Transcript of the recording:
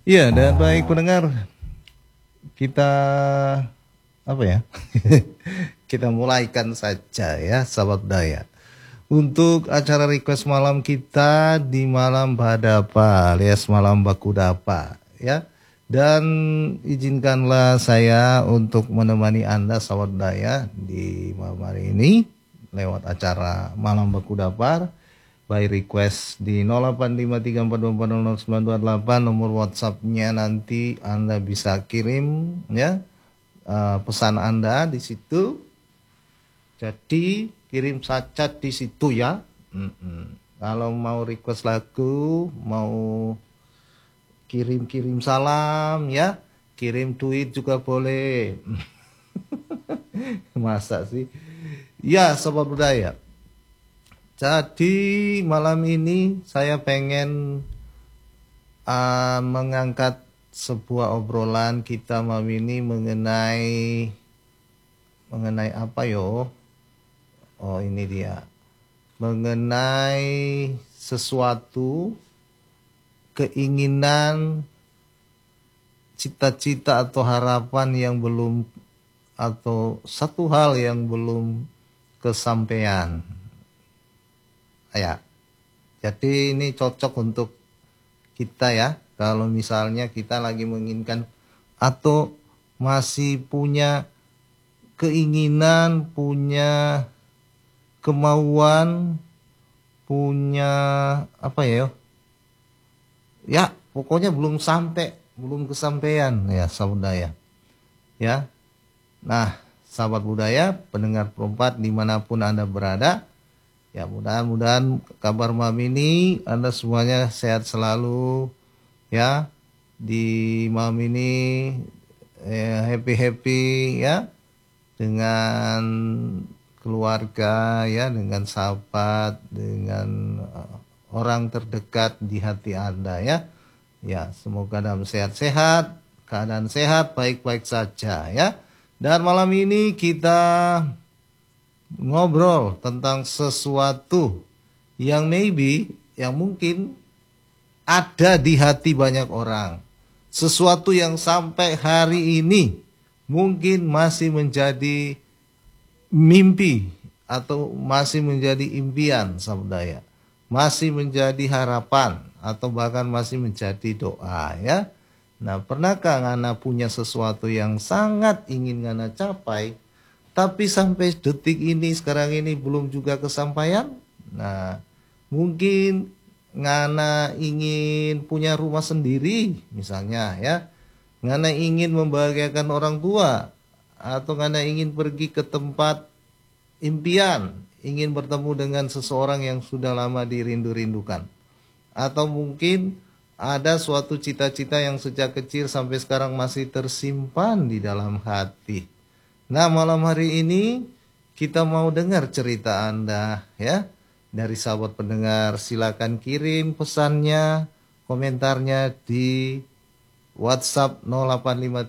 Iya, dan baik pendengar, kita apa ya? Kita mulaikan saja ya, sahabat budaya. Untuk acara request malam kita di malam Badapa alias malam Bakudapa ya. Dan izinkanlah saya untuk menemani Anda sahabat budaya di malam hari ini lewat acara malam Bakudapa by request di 085342400928. Nomor WhatsApp-nya nanti Anda bisa kirim ya pesan Anda di situ. Jadi kirim saja di situ ya. Kalau mau request lagu, mau kirim-kirim salam ya, kirim tweet juga boleh. Masa sih? Ya, sobat budaya. Jadi malam ini saya pengen mengangkat sebuah obrolan kita malam ini mengenai apa yo? Oh, ini dia. Mengenai sesuatu keinginan, cita-cita atau harapan yang belum, atau satu hal yang belum kesampaian. Ya. Jadi ini cocok untuk kita ya. Kalau misalnya kita lagi menginginkan atau masih punya keinginan, punya kemauan, punya apa ya? Ya, pokoknya belum sampai, belum kesampaian ya sahabat budaya. Ya. Nah, sahabat budaya, pendengar perempat dimanapun Anda berada, ya mudah-mudahan kabar malam ini Anda semuanya sehat selalu ya. Di malam ini happy-happy ya dengan keluarga ya, dengan sahabat, dengan orang terdekat di hati Anda ya. Ya, semoga dalam sehat-sehat, keadaan sehat, baik-baik saja ya. Dan malam ini kita ngobrol tentang sesuatu yang mungkin ada di hati banyak orang. Sesuatu yang sampai hari ini mungkin masih menjadi mimpi atau masih menjadi impian sahabat budaya. Masih menjadi harapan atau bahkan masih menjadi doa ya. Nah, pernahkah Ngana punya sesuatu yang sangat ingin Ngana capai, tapi sampai detik ini, sekarang ini belum juga kesampaian? Nah, mungkin Ngana ingin punya rumah sendiri misalnya ya. Ngana ingin membahagiakan orang tua, atau Ngana ingin pergi ke tempat impian, ingin bertemu dengan seseorang yang sudah lama dirindu-rindukan. Atau mungkin ada suatu cita-cita yang sejak kecil sampai sekarang masih tersimpan di dalam hati. Nah, malam hari ini kita mau dengar cerita Anda ya. Dari sahabat pendengar, silakan kirim pesannya, komentarnya di WhatsApp